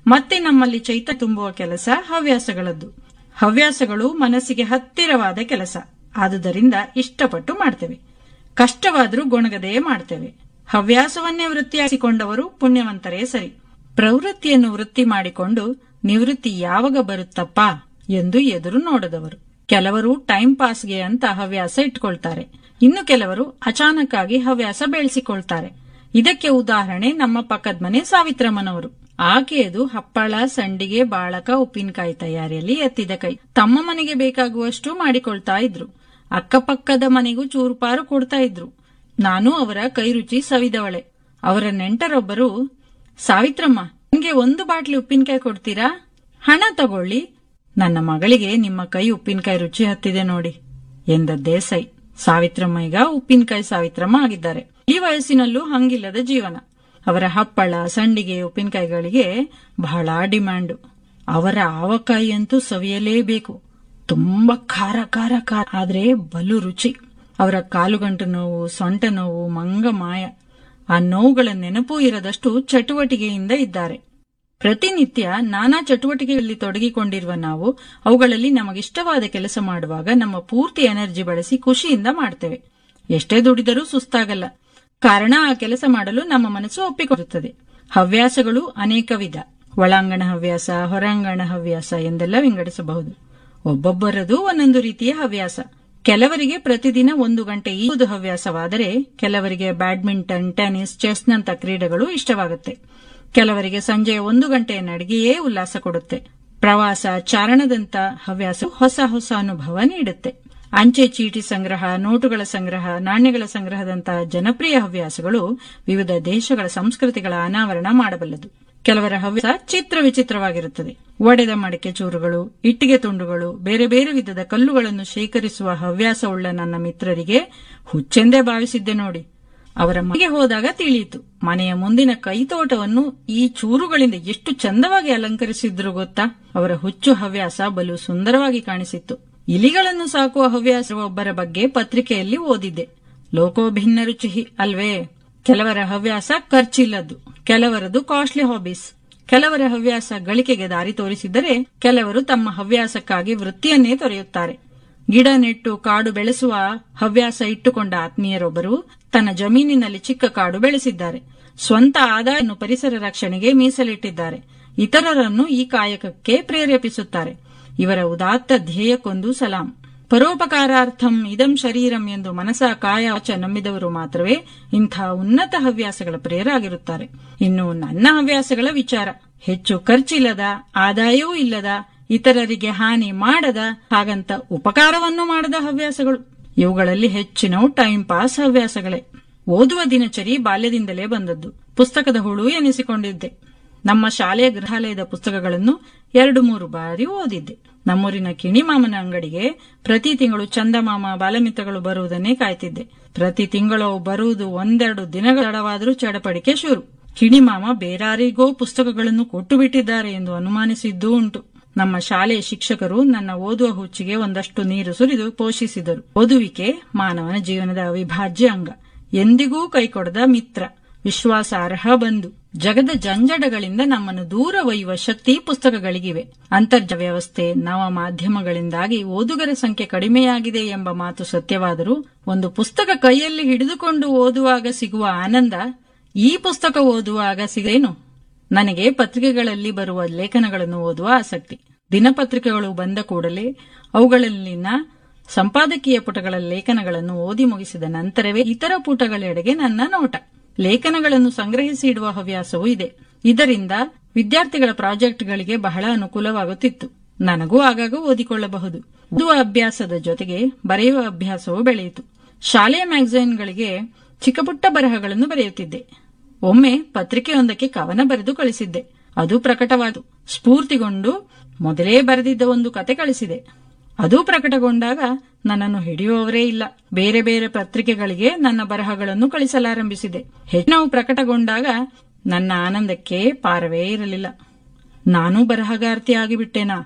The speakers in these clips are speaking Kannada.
ಮತ್ತೆ ನಮ್ಮಲ್ಲಿ ಚೈತನ್ಯ ತುಂಬುವ ಕೆಲಸ ಹವ್ಯಾಸಗಳದ್ದು. ಹವ್ಯಾಸಗಳು ಮನಸ್ಸಿಗೆ ಹತ್ತಿರವಾದ ಕೆಲಸ. ಆದುದರಿಂದ ಇಷ್ಟಪಟ್ಟು ಮಾಡ್ತೇವೆ. ಕಷ್ಟವಾದರೂ ಗೊಣಗದೇ ಮಾಡ್ತೇವೆ. ಹವ್ಯಾಸವನ್ನೇ ವೃತ್ತಿಯಾಗಿಸಿಕೊಂಡವರು ಪುಣ್ಯವಂತರೇ ಸರಿ. ಪ್ರವೃತ್ತಿಯನ್ನು ವೃತ್ತಿ ಮಾಡಿಕೊಂಡು ನಿವೃತ್ತಿ ಯಾವಾಗ ಬರುತ್ತಪ್ಪ ಎಂದು ಎದುರು ನೋಡದವರು. ಕೆಲವರು ಟೈಂ ಪಾಸ್ಗೆ ಅಂತ ಹವ್ಯಾಸ ಇಟ್ಕೊಳ್ತಾರೆ. ಇನ್ನು ಕೆಲವರು ಅಚಾನಕ್ ಆಗಿ ಹವ್ಯಾಸ ಬೆಳೆಸಿಕೊಳ್ತಾರೆ. ಇದಕ್ಕೆ ಉದಾಹರಣೆ ನಮ್ಮ ಪಕ್ಕದ ಮನೆ ಸಾವಿತ್ರಮ್ಮನವರು. ಆಕೆಯದು ಹಪ್ಪಳ, ಸಂಡಿಗೆ, ಬಾಳಕ, ಉಪ್ಪಿನಕಾಯಿ ತಯಾರಿಯಲ್ಲಿ ಎತ್ತಿದ ಕೈ. ತಮ್ಮ ಮನೆಗೆ ಬೇಕಾಗುವಷ್ಟು ಮಾಡಿಕೊಳ್ತಾ ಇದ್ರು. ಅಕ್ಕಪಕ್ಕದ ಮನೆಗೂ ಚೂರುಪಾರು ಕೊಡ್ತಾ ಇದ್ರು. ನಾನು ಅವರ ಕೈ ರುಚಿ ಸವಿದವಳೆ. ಅವರ ನೆಂಟರೊಬ್ಬರು, ಸಾವಿತ್ರಮ್ಮ, ನಿಮ್ಗೆ 1 ಬಾಟ್ಲಿ ಉಪ್ಪಿನಕಾಯಿ ಕೊಡ್ತೀರಾ? ಹಣ ತಗೊಳ್ಳಿ. ನನ್ನ ಮಗಳಿಗೆ ನಿಮ್ಮ ಕೈ ಉಪ್ಪಿನಕಾಯಿ ರುಚಿ ಹತ್ತಿದೆ ನೋಡಿ ಎಂದದ್ದೇ ಸೈ. ಸಾವಿತ್ರಮ್ಮ ಈಗ ಉಪ್ಪಿನಕಾಯಿ ಸಾವಿತ್ರಮ್ಮ ಆಗಿದ್ದಾರೆ. ಈ ವಯಸ್ಸಿನಲ್ಲೂ ಹಂಗಿಲ್ಲದ ಜೀವನ. ಅವರ ಹಪ್ಪಳ, ಸಂಡಿಗೆ, ಉಪ್ಪಿನಕಾಯಿಗಳಿಗೆ ಬಹಳ ಡಿಮ್ಯಾಂಡು. ಅವರ ಆವಕಾಯಿ ಅಂತೂ ಸವಿಯಲೇಬೇಕು. ತುಂಬಾ ಖಾರ ಖಾರ ಖಾರ, ಆದ್ರೆ ಬಲು ರುಚಿ. ಅವರ ಕಾಲುಗಂಟು ನೋವು, ಸೊಂಟ ನೋವು, ಮಂಗ ಮಾಯ. ಆ ನೋವುಗಳ ನೆನಪೂ ಇರದಷ್ಟು ಚಟುವಟಿಕೆಯಿಂದ ಇದ್ದಾರೆ. ಪ್ರತಿನಿತ್ಯ ನಾನಾ ಚಟುವಟಿಕೆಗಳಲ್ಲಿ ತೊಡಗಿಕೊಂಡಿರುವ ನಾವು ಅವುಗಳಲ್ಲಿ ನಮಗಿಷ್ಟವಾದ ಕೆಲಸ ಮಾಡುವಾಗ ನಮ್ಮ ಪೂರ್ತಿ ಎನರ್ಜಿ ಬಳಸಿ ಖುಷಿಯಿಂದ ಮಾಡ್ತೇವೆ. ಎಷ್ಟೇ ದುಡಿದರೂ ಸುಸ್ತಾಗಲ್ಲ. ಕಾರಣ ಆ ಕೆಲಸ ಮಾಡಲು ನಮ್ಮ ಮನಸ್ಸು ಒಪ್ಪಿಕೊಳ್ಳುತ್ತದೆ. ಹವ್ಯಾಸಗಳು ಅನೇಕ ವಿಧ. ಒಳಾಂಗಣ ಹವ್ಯಾಸ, ಹೊರಾಂಗಣ ಹವ್ಯಾಸ ಎಂದೆಲ್ಲ ವಿಂಗಡಿಸಬಹುದು. ಒಬ್ಬೊಬ್ಬರದು ಒಂದೊಂದು ರೀತಿಯ ಹವ್ಯಾಸ. ಕೆಲವರಿಗೆ ಪ್ರತಿದಿನ 1 ಗಂಟೆ ಈಜುವುದು ಹವ್ಯಾಸವಾದರೆ, ಕೆಲವರಿಗೆ ಬ್ಯಾಡ್ಮಿಂಟನ್, ಟೆನ್ನಿಸ್, ಚೆಸ್ನಂತ ಕ್ರೀಡೆಗಳು ಇಷ್ಟವಾಗುತ್ತೆ. ಕೆಲವರಿಗೆ ಸಂಜೆಯ 1 ಗಂಟೆಯ ನಡಿಗೆಯೇ ಉಲ್ಲಾಸ ಕೊಡುತ್ತೆ. ಪ್ರವಾಸ, ಚಾರಣದಂತ ಹವ್ಯಾಸ ಹೊಸ ಹೊಸ ಅನುಭವ ನೀಡುತ್ತೆ. ಅಂಚೆ ಚೀಟಿ ಸಂಗ್ರಹ, ನೋಟುಗಳ ಸಂಗ್ರಹ, ನಾಣ್ಯಗಳ ಸಂಗ್ರಹದಂತಹ ಜನಪ್ರಿಯ ಹವ್ಯಾಸಗಳು ವಿವಿಧ ದೇಶಗಳ ಸಂಸ್ಕೃತಿಗಳ ಅನಾವರಣ ಮಾಡಬಲ್ಲದು. ಕೆಲವರ ಹವ್ಯಾಸ ಚಿತ್ರ ವಿಚಿತ್ರವಾಗಿರುತ್ತದೆ. ಒಡೆದ ಮಡಿಕೆ ಚೂರುಗಳು, ಇಟ್ಟಿಗೆ ತುಂಡುಗಳು, ಬೇರೆ ಬೇರೆ ವಿಧದ ಕಲ್ಲುಗಳನ್ನು ಶೇಖರಿಸುವ ಹವ್ಯಾಸವುಳ್ಳ ನನ್ನ ಮಿತ್ರರಿಗೆ ಹುಚ್ಚೆಂದೇ ಭಾವಿಸಿದ್ದೆ ನೋಡಿ. ಅವರ ಮನೆಗೆ ಹೋದಾಗ ತಿಳಿಯಿತು. ಮನೆಯ ಮುಂದಿನ ಕೈತೋಟವನ್ನು ಈ ಚೂರುಗಳಿಂದ ಎಷ್ಟು ಚಂದವಾಗಿ ಅಲಂಕರಿಸಿದ್ರು ಗೊತ್ತಾ. ಅವರ ಹುಚ್ಚು ಹವ್ಯಾಸ ಬಲು ಸುಂದರವಾಗಿ ಕಾಣಿಸಿತ್ತು. ಇಲಿಗಳನ್ನು ಸಾಕುವ ಹವ್ಯಾಸ ಒಬ್ಬರ ಬಗ್ಗೆ ಪತ್ರಿಕೆಯಲ್ಲಿ ಓದಿದ್ದೆ. ಲೋಕೋ ಭಿನ್ನ ರುಚಿ ಅಲ್ವೇ. ಕೆಲವರ ಹವ್ಯಾಸ ಖರ್ಚಿಲ್ಲದ್ದು, ಕೆಲವರದು ಕಾಸ್ಟ್ಲಿ ಹಾಬೀಸ್. ಕೆಲವರ ಹವ್ಯಾಸ ಗಳಿಕೆಗೆ ದಾರಿ ತೋರಿಸಿದರೆ, ಕೆಲವರು ತಮ್ಮ ಹವ್ಯಾಸಕ್ಕಾಗಿ ವೃತ್ತಿಯನ್ನೇ ತೊರೆಯುತ್ತಾರೆ. ಗಿಡ ನೆಟ್ಟು ಕಾಡು ಬೆಳೆಸುವ ಹವ್ಯಾಸ ಇಟ್ಟುಕೊಂಡ ಆತ್ಮೀಯರೊಬ್ಬರು ತನ್ನ ಜಮೀನಿನಲ್ಲಿ ಚಿಕ್ಕ ಕಾಡು ಬೆಳೆಸಿದ್ದಾರೆ. ಸ್ವಂತ ಆದಾಯವನ್ನು ಪರಿಸರ ರಕ್ಷಣೆಗೆ ಮೀಸಲಿಟ್ಟಿದ್ದಾರೆ. ಇತರರನ್ನು ಈ ಕಾಯಕಕ್ಕೆ ಪ್ರೇರೇಪಿಸುತ್ತಾರೆ. ಇವರ ಉದಾತ್ತ ಧ್ಯೇಯಕ್ಕೊಂದು ಸಲಾಂ. ಪರೋಪಕಾರಾರ್ಥಂ ಇದಂ ಶರೀರಂ ಎಂದು ಮನಸ ಕಾಯ ವಾಚ ನಂಬಿದವರು ಮಾತ್ರವೇ ಇಂಥ ಉನ್ನತ ಹವ್ಯಾಸಗಳ ಪ್ರೇರಾಗಿರುತ್ತಾರೆ. ಇನ್ನು ನನ್ನ ಹವ್ಯಾಸಗಳ ವಿಚಾರ. ಹೆಚ್ಚು ಖರ್ಚಿಲ್ಲದ, ಆದಾಯವೂ ಇಲ್ಲದ, ಇತರರಿಗೆ ಹಾನಿ ಮಾಡದ, ಹಾಗಂತ ಉಪಕಾರವನ್ನು ಮಾಡದ ಹವ್ಯಾಸಗಳು. ಇವುಗಳಲ್ಲಿ ಹೆಚ್ಚಿನವು ಟೈಂ ಪಾಸ್ ಹವ್ಯಾಸಗಳೇ. ಓದುವ ದಿನಚರಿ ಬಾಲ್ಯದಿಂದಲೇ ಬಂದದ್ದು. ಪುಸ್ತಕದ ಹುಳು ಎನಿಸಿಕೊಂಡಿದ್ದೆ. ನಮ್ಮ ಶಾಲೆಯ ಗ್ರಂಥಾಲಯದ ಪುಸ್ತಕಗಳನ್ನು 2-3 ಬಾರಿ ಓದಿದ್ದೆ. ನಮ್ಮೂರಿನ ಕಿಣಿಮಾಮನ ಅಂಗಡಿಗೆ ಪ್ರತಿ ತಿಂಗಳು ಚಂದಮಾಮ, ಬಾಲಮಿತ್ರಗಳು ಬರುವುದನ್ನೇ ಕಾಯ್ತಿದ್ದೆ. ಪ್ರತಿ ತಿಂಗಳು ಬರುವುದು 1-2 ದಿನಗಳ ತಡವಾದರೂ ಚಡಪಡಿಕೆ ಶುರು. ಕಿಣಿಮಾಮ ಬೇರಾರಿಗೋ ಪುಸ್ತಕಗಳನ್ನು ಕೊಟ್ಟು ಬಿಟ್ಟಿದ್ದಾರೆ ಎಂದು ಅನುಮಾನಿಸಿದ್ದೂ ಉಂಟು. ನಮ್ಮ ಶಾಲೆಯ ಶಿಕ್ಷಕರು ನನ್ನ ಓದುವ ಹುಚ್ಚಿಗೆ ಒಂದಷ್ಟು ನೀರು ಸುರಿದು ಪೋಷಿಸಿದರು. ಓದುವಿಕೆ ಮಾನವನ ಜೀವನದ ಅವಿಭಾಜ್ಯ ಅಂಗ. ಎಂದಿಗೂ ಕೈಕೊಡದ ಮಿತ್ರ, ವಿಶ್ವಾಸಾರ್ಹ ಬಂಧು. ಜಗದ ಜಂಜಡಗಳಿಂದ ನಮ್ಮನ್ನು ದೂರ ಒಯ್ಯುವ ಶಕ್ತಿ ಪುಸ್ತಕಗಳಿಗಿವೆ. ಅಂತರ್ಜಾಲ ವ್ಯವಸ್ಥೆ, ನವ ಮಾಧ್ಯಮಗಳಿಂದಾಗಿ ಓದುಗರ ಸಂಖ್ಯೆ ಕಡಿಮೆಯಾಗಿದೆ ಎಂಬ ಮಾತು ಸತ್ಯವಾದರೂ, ಒಂದು ಪುಸ್ತಕ ಕೈಯಲ್ಲಿ ಹಿಡಿದುಕೊಂಡು ಓದುವಾಗ ಸಿಗುವ ಆನಂದ ಈ ಪುಸ್ತಕ ಓದುವಾಗ ಸಿಗೇನು? ನನಗೆ ಪತ್ರಿಕೆಗಳಲ್ಲಿ ಬರುವ ಲೇಖನಗಳನ್ನು ಓದುವ ಆಸಕ್ತಿ. ದಿನಪತ್ರಿಕೆಗಳು ಬಂದ ಕೂಡಲೇ ಅವುಗಳಲ್ಲಿನ ಸಂಪಾದಕೀಯ ಪುಟಗಳ ಲೇಖನಗಳನ್ನು ಓದಿ ಮುಗಿಸಿದ ನಂತರವೇ ಇತರ ಪುಟಗಳೆಡೆಗೆ ನನ್ನ ನೋಟ. ಲೇಖನಗಳನ್ನು ಸಂಗ್ರಹಿಸಿ ಇಡುವ ಹವ್ಯಾಸವೂ ಇದೆ. ಇದರಿಂದ ವಿದ್ಯಾರ್ಥಿಗಳ ಪ್ರಾಜೆಕ್ಟ್ಗಳಿಗೆ ಬಹಳ ಅನುಕೂಲವಾಗುತ್ತಿತ್ತು. ನನಗೂ ಆಗಾಗ ಓದಿಕೊಳ್ಳಬಹುದು. ಓದುವ ಅಭ್ಯಾಸದ ಜೊತೆಗೆ ಬರೆಯುವ ಅಭ್ಯಾಸವೂ ಬೆಳೆಯಿತು. ಶಾಲೆಯ ಮ್ಯಾಗಝೈನ್ಗಳಿಗೆ ಚಿಕ್ಕಪುಟ್ಟ ಬರಹಗಳನ್ನು ಬರೆಯುತ್ತಿದ್ದೆ. ಒಮ್ಮೆ ಪತ್ರಿಕೆಯೊಂದಕ್ಕೆ ಕವನ ಬರೆದು ಕಳಿಸಿದ್ದೆ. ಅದು ಪ್ರಕಟವಾಯಿತು. ಸ್ಫೂರ್ತಿಗೊಂಡು ಮೊದಲೇ ಬರೆದಿದ್ದ ಒಂದು ಕತೆ ಕಳಿಸಿದೆ. ಅದು ಪ್ರಕಟಗೊಂಡಾಗ ನನ್ನನ್ನು ಹಿಡಿಯುವವರೇ ಇಲ್ಲ. ಬೇರೆ ಬೇರೆ ಪತ್ರಿಕೆಗಳಿಗೆ ನನ್ನ ಬರಹಗಳನ್ನು ಕಳಿಸಲಾರಂಭಿಸಿದೆ. ಹೆಚ್ಚಿನವು ಪ್ರಕಟಗೊಂಡಾಗ ನನ್ನ ಆನಂದಕ್ಕೆ ಪಾರವೇ ಇರಲಿಲ್ಲ. ನಾನೂ ಬರಹಗಾರ್ತಿಯಾಗಿಬಿಟ್ಟೆನಾ?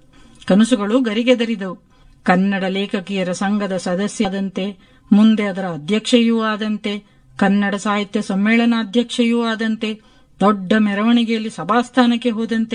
ಕನಸುಗಳು ಗರಿಗೆದರಿದವು. ಕನ್ನಡ ಲೇಖಕಿಯರ ಸಂಘದ ಸದಸ್ಯರಾದಂತೆ, ಮುಂದೆ ಅದರ ಅಧ್ಯಕ್ಷೆಯೂ ಆದಂತೆ, ಕನ್ನಡ ಸಾಹಿತ್ಯ ಸಮ್ಮೇಳನಾಧ್ಯಕ್ಷೆಯೂ ಆದಂತೆ, ದೊಡ್ಡ ಮೆರವಣಿಗೆಯಲ್ಲಿ ಸಭಾಸ್ಥಾನಕ್ಕೆ ಹೋದಂತೆ